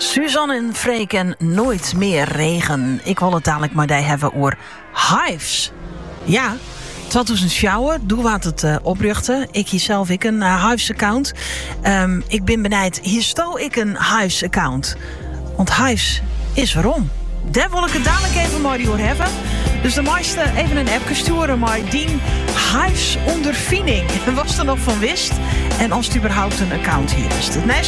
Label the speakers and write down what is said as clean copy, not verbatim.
Speaker 1: Suzanne en Freek en Nooit meer regen. Ik wil het dadelijk maar die hebben over hives. Ja, 2000 sjouwen, doe wat het oprichten. Ik hierzelf een hives-account. Ik ben benijd, hier stel ik een hives-account. Want hives is waarom. Daar wil ik het dadelijk even maar over hebben. Dus de meeste even een appje sturen, maar die hives ondervinding. Was er nog van wist? En als het überhaupt een account hier is. Het